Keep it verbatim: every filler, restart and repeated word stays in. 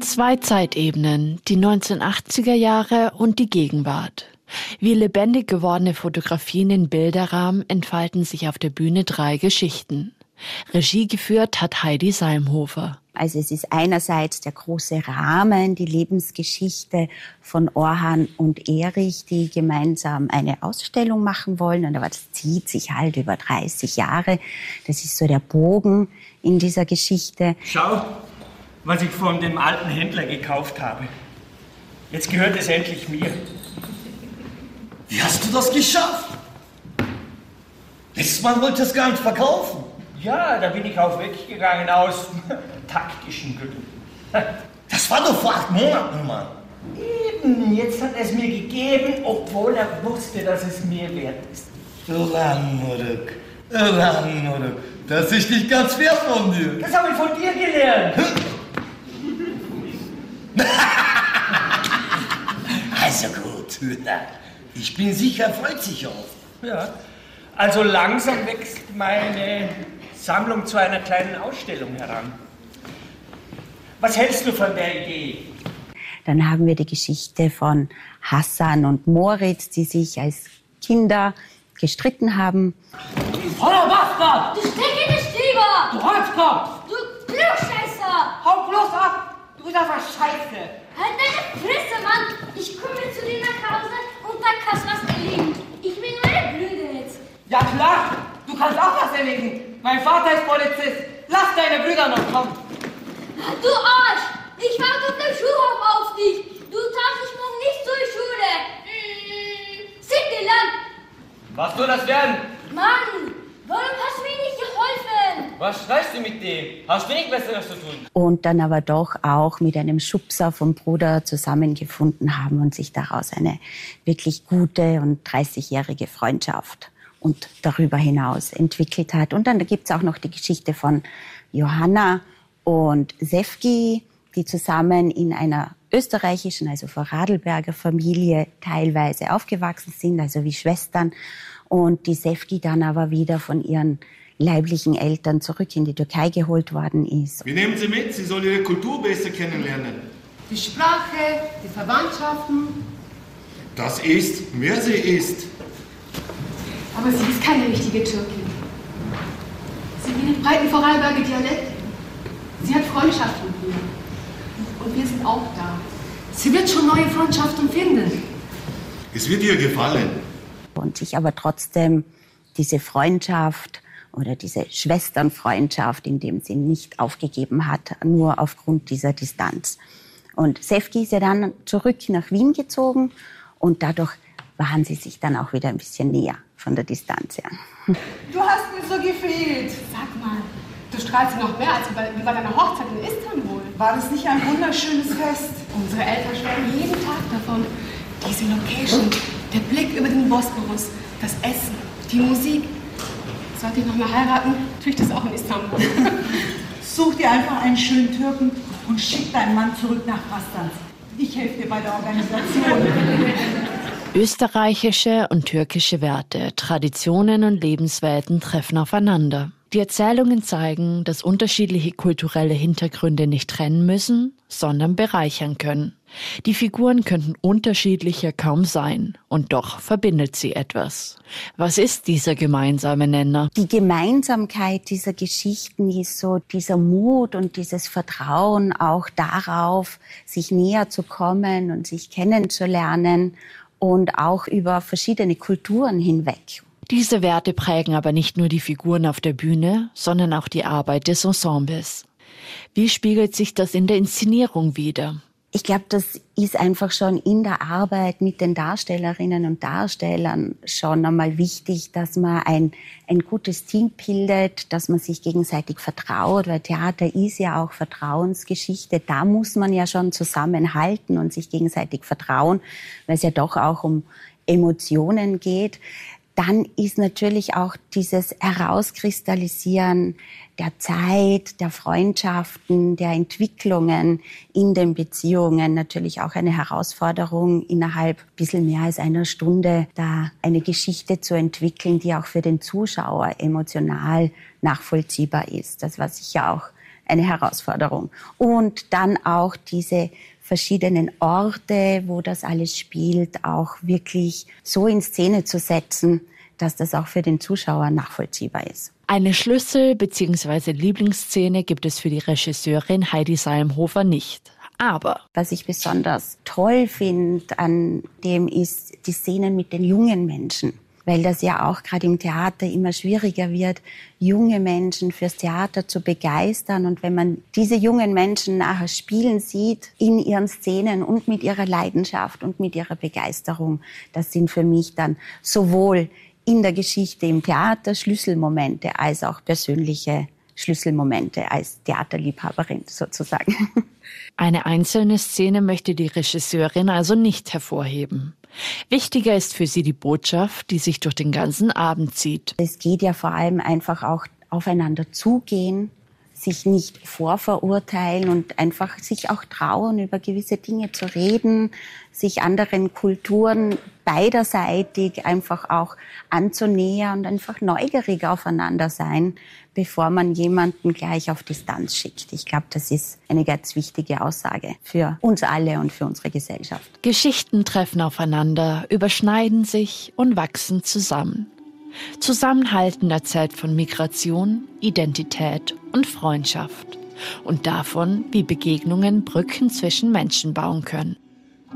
Zwei Zeitebenen, die neunzehnhundertachtziger Jahre und die Gegenwart. Wie lebendig gewordene Fotografien in Bilderrahmen entfalten sich auf der Bühne drei Geschichten. Regie geführt hat Heidi Salmhofer. Also es ist einerseits der große Rahmen, die Lebensgeschichte von Orhan und Erich, die gemeinsam eine Ausstellung machen wollen. Und aber das zieht sich halt über dreißig Jahre. Das ist so der Bogen in dieser Geschichte. Schau, was ich von dem alten Händler gekauft habe. Jetzt gehört es endlich mir. Wie hast du das geschafft? Letztes Mal wolltest du es gar nicht verkaufen. Ja, da bin ich auch weggegangen aus taktischen Gründen. Das war doch vor acht Monaten, Mann. Eben, jetzt hat er es mir gegeben, obwohl er wusste, dass es mir wert ist. Ranuruk, Ranuruk, das ist nicht ganz fair von dir. Das habe ich von dir gelernt. Also gut, ich bin sicher, er freut sich auf. Ja, also langsam wächst meine Sammlung zu einer kleinen Ausstellung heran. Was hältst du von der Idee? Dann haben wir die Geschichte von Hassan und Moritz, die sich als Kinder gestritten haben. Voller Bastard! Du Stecke-Streber! Du Holzkopf! Du Klugscheißer! Hau bloß ab! Du bist einfach scheiße! Halt deine Fresse, Mann! Ich komme zu dir nach Hause und da kannst du was erledigen. Ich bin nur eine Blöde jetzt. Ja klar! Du kannst auch was erledigen! Mein Vater ist Polizist! Lass deine Brüder noch kommen! Du Arsch! Ich warte auf dem Schulhof auf dich! Du darfst dich noch nicht zur Schule! Mmh, Sieh dir lang! Was soll das werden? Mann! Warum hast du mir nicht geholfen? Was schreist du mit dem? Hast du nichts Besseres zu tun? Und dann aber doch auch mit einem Schubser vom Bruder zusammengefunden haben und sich daraus eine wirklich gute und dreißigjährige Freundschaft und darüber hinaus entwickelt hat. Und dann gibt es auch noch die Geschichte von Johanna und Sefki, die zusammen in einer österreichischen, also Vorarlberger Familie teilweise aufgewachsen sind, also wie Schwestern. Und die Sefki dann aber wieder von ihren leiblichen Eltern zurück in die Türkei geholt worden ist. Wir nehmen sie mit, sie soll ihre Kultur besser kennenlernen. Die Sprache, die Verwandtschaften. Das ist, wer sie ist. Aber sie ist keine richtige Türkin. Sie redet breiten Vorarlberger Dialekt. Sie hat Freundschaften mit mir. Und wir sind auch da. Sie wird schon neue Freundschaften finden. Es wird ihr gefallen. Und sich aber trotzdem diese Freundschaft oder diese Schwesternfreundschaft in dem Sinn nicht aufgegeben hat, nur aufgrund dieser Distanz. Und Sefki ist ja dann zurück nach Wien gezogen und dadurch waren sie sich dann auch wieder ein bisschen näher von der Distanz her. Du hast mir so gefehlt. Sag mal, du strahlst noch mehr als bei, wie bei deiner Hochzeit in Istanbul. War das nicht ein wunderschönes Fest? Unsere Eltern schwärmen jeden Tag davon. Diese Location, der Blick über den Bosporus, das Essen, die Musik. Sollte ich noch mal heiraten, tue ich das auch in Istanbul. Such dir einfach einen schönen Türken und schick deinen Mann zurück nach Konstanz. Ich helfe dir bei der Organisation. Österreichische und türkische Werte, Traditionen und Lebenswelten treffen aufeinander. Die Erzählungen zeigen, dass unterschiedliche kulturelle Hintergründe nicht trennen müssen, sondern bereichern können. Die Figuren könnten unterschiedlicher kaum sein, und doch verbindet sie etwas. Was ist dieser gemeinsame Nenner? Die Gemeinsamkeit dieser Geschichten ist so dieser Mut und dieses Vertrauen auch darauf, sich näher zu kommen und sich kennenzulernen und auch über verschiedene Kulturen hinweg. Diese Werte prägen aber nicht nur die Figuren auf der Bühne, sondern auch die Arbeit des Ensembles. Wie spiegelt sich das in der Inszenierung wider? Ich glaube, das ist einfach schon in der Arbeit mit den Darstellerinnen und Darstellern schon einmal wichtig, dass man ein, ein gutes Team bildet, dass man sich gegenseitig vertraut, weil Theater ist ja auch Vertrauensgeschichte. Da muss man ja schon zusammenhalten und sich gegenseitig vertrauen, weil es ja doch auch um Emotionen geht. Dann ist natürlich auch dieses Herauskristallisieren der Zeit, der Freundschaften, der Entwicklungen in den Beziehungen natürlich auch eine Herausforderung, innerhalb ein bisschen mehr als einer Stunde da eine Geschichte zu entwickeln, die auch für den Zuschauer emotional nachvollziehbar ist. Das war sicher auch eine Herausforderung. Und dann auch diese verschiedenen Orte, wo das alles spielt, auch wirklich so in Szene zu setzen, dass das auch für den Zuschauer nachvollziehbar ist. Eine Schlüssel- bzw. Lieblingsszene gibt es für die Regisseurin Heidi Salmhofer nicht. Aber was ich besonders toll finde an dem ist die Szenen mit den jungen Menschen. Weil das ja auch gerade im Theater immer schwieriger wird, junge Menschen fürs Theater zu begeistern. Und wenn man diese jungen Menschen nachher spielen sieht, in ihren Szenen und mit ihrer Leidenschaft und mit ihrer Begeisterung, das sind für mich dann sowohl in der Geschichte im Theater Schlüsselmomente als auch persönliche Schlüsselmomente als Theaterliebhaberin sozusagen. Eine einzelne Szene möchte die Regisseurin also nicht hervorheben. Wichtiger ist für sie die Botschaft, die sich durch den ganzen Abend zieht. Es geht ja vor allem einfach auch aufeinander zugehen, sich nicht vorverurteilen und einfach sich auch trauen, über gewisse Dinge zu reden, sich anderen Kulturen beiderseitig einfach auch anzunähern und einfach neugierig aufeinander sein, bevor man jemanden gleich auf Distanz schickt. Ich glaube, das ist eine ganz wichtige Aussage für uns alle und für unsere Gesellschaft. Geschichten treffen aufeinander, überschneiden sich und wachsen zusammen. Zusammenhalten erzählt von Migration, Identität und Freundschaft und davon, wie Begegnungen Brücken zwischen Menschen bauen können.